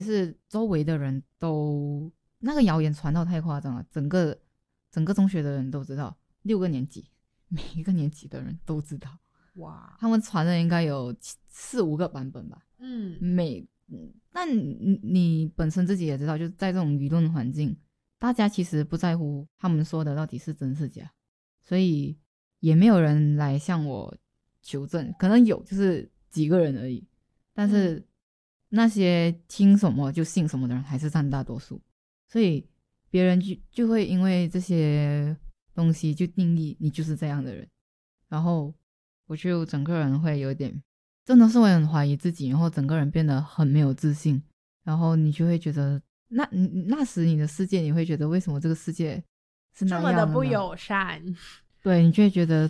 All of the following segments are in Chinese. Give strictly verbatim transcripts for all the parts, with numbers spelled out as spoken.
就是周围的人都那个谣言传到太夸张了，整个整个中学的人都知道，六个年级每一个年级的人都知道。 哇， 他们传的应该有四五个版本吧。 嗯， 每但你你本身自己也知道，就是在这种舆论环境，大家其实不在乎他们说的到底是真是假，所以也没有人来向我求证，可能有就是几个人而已，但是那些听什么就信什么的人还是占大多数，所以别人就就会因为这些东西就定义你就是这样的人，然后我就整个人会有点真的是会很怀疑自己，然后整个人变得很没有自信，然后你就会觉得那那时你的世界你会觉得为什么这个世界是那样的呢？ 这么的不友善。 对，你就会觉得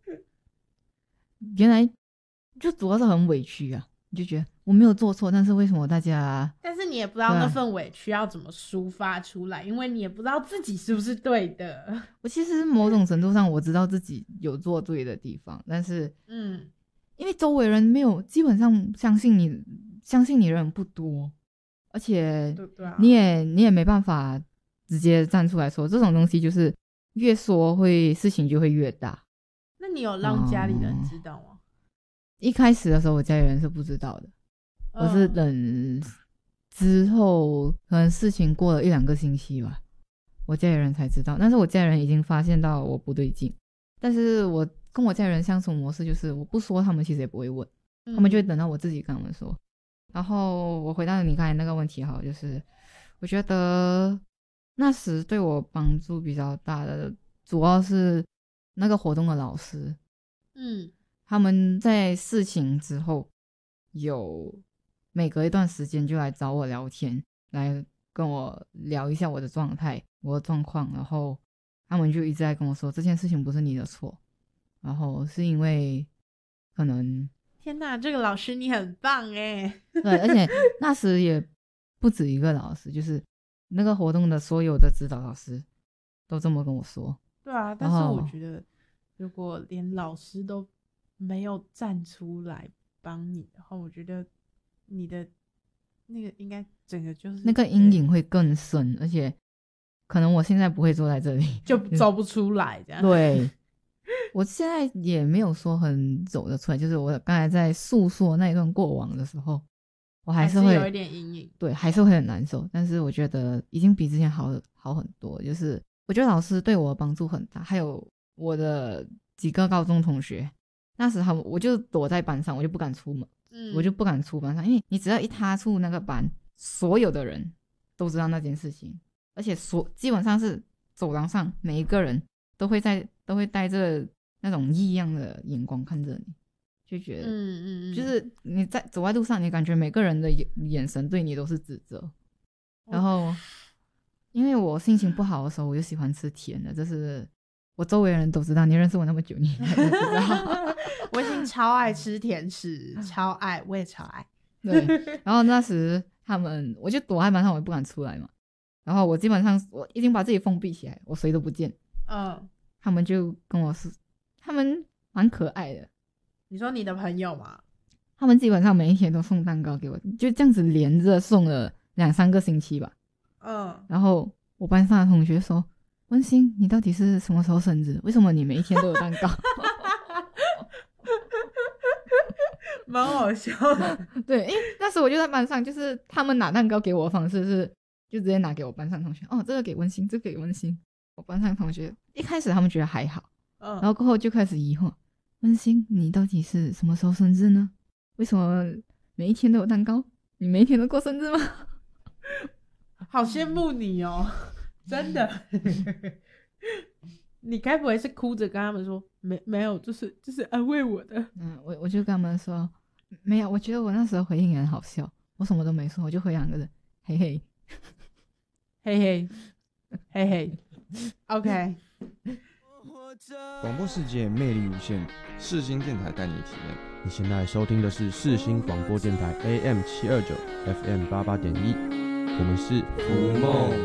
原来就主要是很委屈啊，你就觉得我没有做错，但是为什么大家， 但是你也不知道那份委屈要怎么抒发出来，因为你也不知道自己是不是对的。 我其实某种程度上我知道自己有做对的地方，但是嗯， 因为周围人没有基本上相信你相信你的人不多，而且你也、啊、你也没办法直接站出来说，这种东西就是越说会事情就会越大。 那你有让家里人知道吗？嗯、 一开始的时候我家里人是不知道的、嗯、我是等之后可能事情过了一两个星期吧，我家里人才知道，但是我家里人已经发现到我不对劲，但是我跟我家里人相处模式就是我不说他们其实也不会问、嗯、他们就会等到我自己跟他们说。然后我回到你刚才那个问题好，就是我觉得那时对我帮助比较大的主要是那个活动的老师， 嗯， 他们在事情之后有每隔一段时间就来找我聊天，来跟我聊一下我的状态我的状况，然后他们就一直在跟我说这件事情不是你的错，然后是因为可能天哪，这个老师你很棒耶。 对，而且那时也不止一个老师，就是那个活动的所有的指导老师都这么跟我说。 对啊，但是我觉得如果连老师都没有站出来帮你的话，我觉得你的那个应该整个就是那个阴影会更深，而且可能我现在不会坐在这里， 就走不出来这样。 对，我现在也没有说很走得出来，就是我刚才在诉说那一段过往的时候，我还是会还是有一点阴影， 对，还是会很难受，但是我觉得已经比之前好好很多，就是我觉得老师对我的帮助很大，还有我的几个高中同学，那时候我就躲在班上，我就不敢出门、嗯、我就不敢出班上，因为你只要一踏出那个班，所有的人都知道那件事情，而且所基本上是走廊上每一个人都会在都会带着那种异样的眼光看着你，就觉得，嗯嗯嗯，就是你在走在路上，你感觉每个人的眼眼神对你都是指责。然后，因为我心情不好的时候，我就喜欢吃甜的，这是我周围的人都知道。你认识我那么久，你应该都知道。 我已经超爱吃甜食，超爱，我也超爱。 对，然后那时他们，我就躲在班上，我也不敢出来嘛。然后我基本上我已经把自己封闭起来，我谁都不见。嗯，他们就跟我是，他们蛮可爱的。 你说你的朋友吗？ 他们基本上每一天都送蛋糕给我，就这样子连着送了两三个星期吧。嗯，然后我班上的同学说：“温馨，你到底是什么时候生日？为什么你每一天都有蛋糕？” 蛮好笑的。 对，因为那时我就在班上，就是他们拿蛋糕给我的方式是，就直接拿给我班上同学。哦，这个给温馨，这个给温馨。我班上同学一开始他们觉得还好，嗯，然后过后就开始疑惑。温馨，你到底是什么时候生日呢？为什么每一天都有蛋糕？你每一天都过生日吗？ 好羡慕你哦，真的。你该不会是哭着跟他们说没没有，就是就是安慰我的？ 嗯，我我就跟他们说没有。我觉得我那时候回应也很好笑，我什么都没说，我就回两个人，嘿嘿， 嘿嘿，嘿嘿。OK。 广播世界魅力无限，世新电台带你体验。 你现在收听的是世新广播电台 A M 七二九 F M 八八点一，我们是浮梦。